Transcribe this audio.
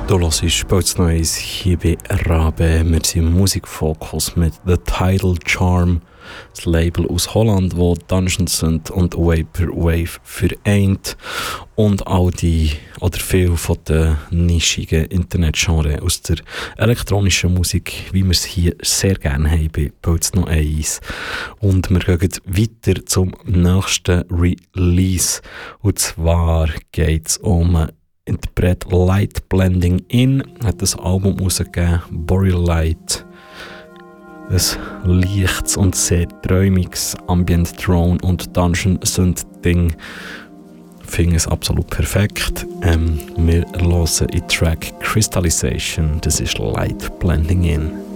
Du hörst Spitz Neues hier bei Rabe. Wir sind im Musikfokus mit The Tidal Charm, das Label aus Holland, wo Dungeons und Vaporwave vereint und all die oder viel von den nischigen Internetgenres aus der elektronischen Musik, wie wir es hier sehr gerne haben bei Spitz noch eins. Und wir gehen weiter zum nächsten Release. Und zwar geht es um Interpret Light Blending In, hat das Album rausgegeben, Boreal Light. Ein leichtes und sehr träumiges Ambient Drone und Dungeon Synth Ding. Ich finde es absolut perfekt. Wir hören in Track Crystallization, das ist Light Blending In.